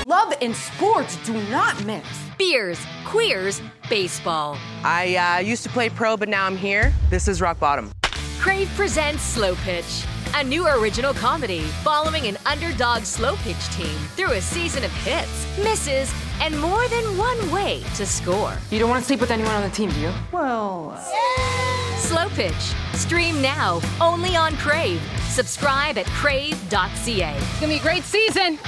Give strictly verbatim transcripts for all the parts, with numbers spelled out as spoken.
Love and sports do not mix. Beers, queers, baseball. I uh, used to play pro, but now I'm here. This is rock bottom. Crave presents Slow Pitch, a new original comedy following an underdog slow pitch team through a season of hits, misses, and more than one way to score. You don't want to sleep with anyone on the team, do you? Well... Slow Pitch. Stream now, only on Crave. Subscribe at crave dot c a. It's going to be a great season.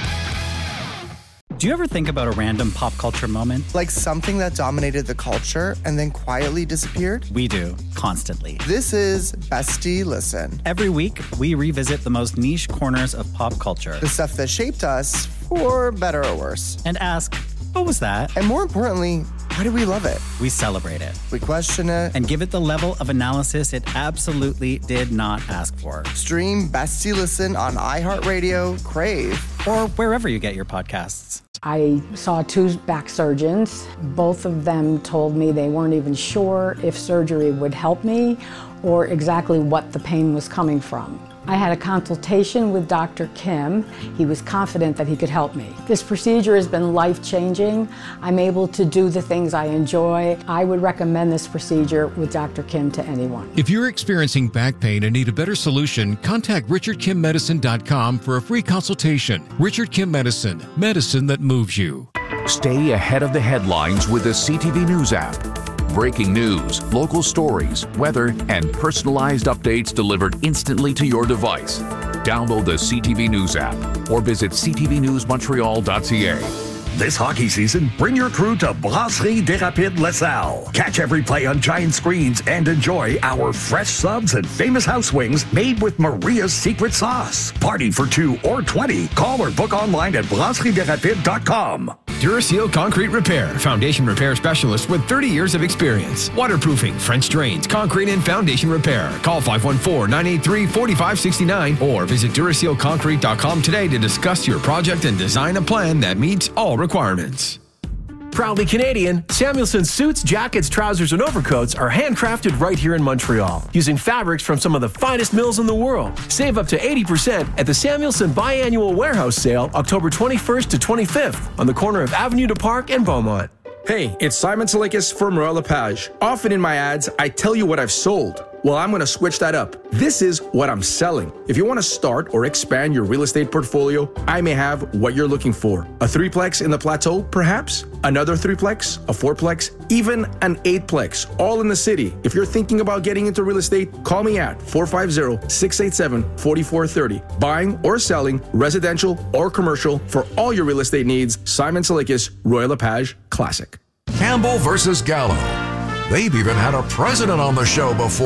Do you ever think about a random pop culture moment? Like something that dominated the culture and then quietly disappeared? We do, constantly. This is Bestie Listen. Every week, we revisit the most niche corners of pop culture. The stuff that shaped us, for better or worse. And ask, what was that? And more importantly, why do we love it? We celebrate it. We question it. And give it the level of analysis it absolutely did not ask for. Stream Bestie Listen on iHeartRadio, Crave, or wherever you get your podcasts. I saw two back surgeons. Both of them told me they weren't even sure if surgery would help me or exactly what the pain was coming from. I had a consultation with Doctor Kim. He was confident that he could help me. This procedure has been life-changing. I'm able to do the things I enjoy. I would recommend this procedure with Doctor Kim to anyone. If you're experiencing back pain and need a better solution, contact richard kim medicine dot com for a free consultation. Richard Kim Medicine, medicine that moves you. Stay ahead of the headlines with the C T V News app. Breaking news, local stories, weather, and personalized updates delivered instantly to your device. Download the C T V News app or visit c t v news montreal dot c a. This hockey season, bring your crew to Brasserie des Rapides LaSalle. Catch every play on giant screens and enjoy our fresh subs and famous house wings made with Maria's secret sauce. Party for two or twenty. Call or book online at brasserie des rapides dot com. Duraseal Concrete Repair, foundation repair specialist with thirty years of experience. Waterproofing, French drains, concrete and foundation repair. Call five one four, nine eight three, four five six nine or visit duraseal concrete dot com today to discuss your project and design a plan that meets all requirements. Proudly Canadian, Samuelson suits, jackets, trousers, and overcoats are handcrafted right here in Montreal, using fabrics from some of the finest mills in the world. Save up to eighty percent at the Samuelson Biannual Warehouse Sale, October twenty-first to twenty-fifth, on the corner of Avenue du Parc and Beaumont. Hey, it's Simon Salikis from Royal LePage. Often in my ads, I tell you what I've sold. Well, I'm going to switch that up. This is what I'm selling. If you want to start or expand your real estate portfolio, I may have what you're looking for. A threeplex in the Plateau, perhaps? Another threeplex? A fourplex? Even an eightplex, all in the city. If you're thinking about getting into real estate, call me at four five zero, six eight seven, four four three zero. Buying or selling, residential or commercial, for all your real estate needs, Simon Salikis, Royal LePage Classic. Campbell versus Gallo. They've even had a president on the show before.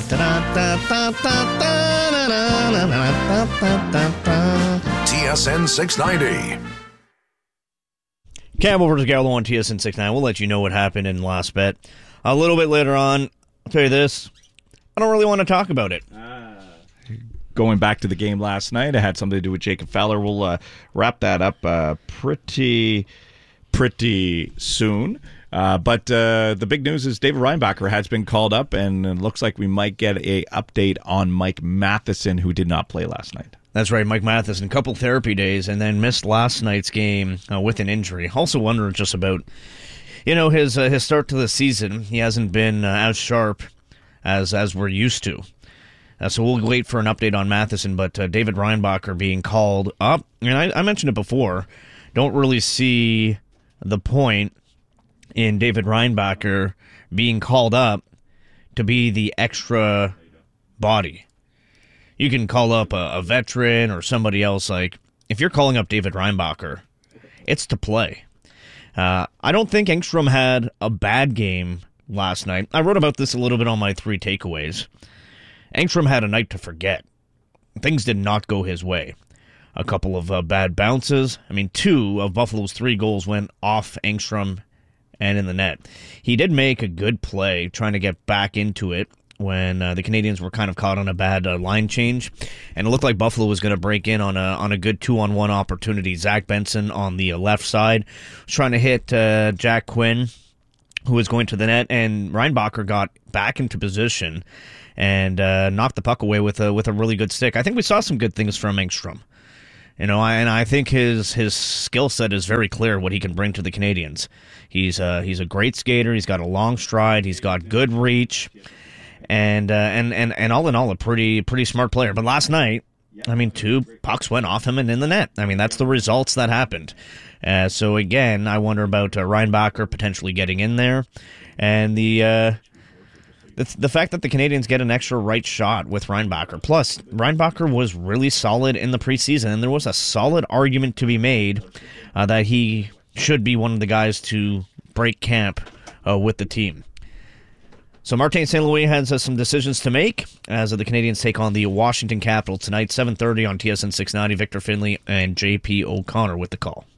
T S N six ninety. Campbell versus Gallo on T S N six ninety. We'll let you know what happened in the last bet a little bit later on. I'll tell you this. I don't really want to talk about it. Uh, going back to the game last night, it had something to do with Jacob Fowler. We'll uh, wrap that up uh, pretty, pretty soon. Uh, but uh, the big news is David Reinbacher has been called up, and it looks like we might get a update on Mike Matheson, who did not play last night. That's right, Mike Matheson, a couple therapy days, and then missed last night's game uh, with an injury. Also wondering just about, you know, his uh, his start to the season. He hasn't been uh, as sharp as as we're used to. Uh, so we'll wait for an update on Matheson, but uh, David Reinbacher being called up. And I, I mentioned it before. Don't really see the point in David Reinbacher being called up to be the extra body. You can call up a, a veteran or somebody else. Like, if you're calling up David Reinbacher, it's to play. Uh, I don't think Engstrom had a bad game last night. I wrote about this a little bit on my three takeaways. Engstrom had a night to forget. Things did not go his way. A couple of uh, bad bounces. I mean, two of Buffalo's three goals went off Engstrom and in the net. He did make a good play trying to get back into it when uh, the Canadians were kind of caught on a bad uh, line change, and it looked like Buffalo was going to break in on a on a good two-on-one opportunity. Zach Benson on the uh, left side was trying to hit uh, Jack Quinn, who was going to the net, and Reinbacher got back into position and uh, knocked the puck away with a with a really good stick. I think we saw some good things from Engstrom. You know, and I think his his skill set is very clear what he can bring to the Canadians. He's uh, he's a great skater. He's got a long stride. He's got good reach, and uh, and and and all in all, a pretty pretty smart player. But last night, I mean, two pucks went off him and in the net. I mean, that's the results that happened. Uh, so again, I wonder about uh, Reinbacher potentially getting in there, and the. Uh, The, the fact that the Canadians get an extra right shot with Reinbacher. Plus, Reinbacher was really solid in the preseason, and there was a solid argument to be made uh, that he should be one of the guys to break camp uh, with the team. So Martin Saint Louis has uh, some decisions to make as uh, the Canadians take on the Washington Capitals tonight, seven thirty on T S N six ninety. Victor Finley and J P O'Connor with the call.